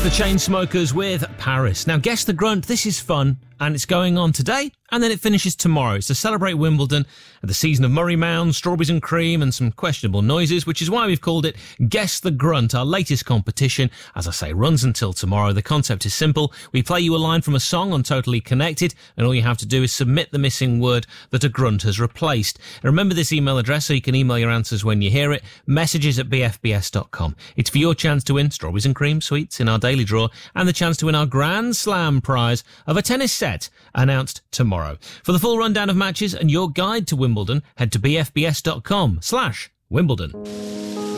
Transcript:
the Chainsmokers with Paris. Now, Guess the Grunt. This is fun, and it's going on today, and then it finishes tomorrow. It's to celebrate Wimbledon and the season of Murray Mound, strawberries and cream, and some questionable noises, which is why we've called it Guess the Grunt. Our latest competition, as I say, runs until tomorrow. The concept is simple. We play you a line from a song on Totally Connected, and all you have to do is submit the missing word that a grunt has replaced. And remember this email address so you can email your answers when you hear it, messages@bfbs.com. It's for your chance to win strawberries and cream sweets in our daily draw, and the chance to win our Grand Slam prize of a tennis set, announced tomorrow. For the full rundown of matches and your guide to Wimbledon, head to bfbs.com/Wimbledon.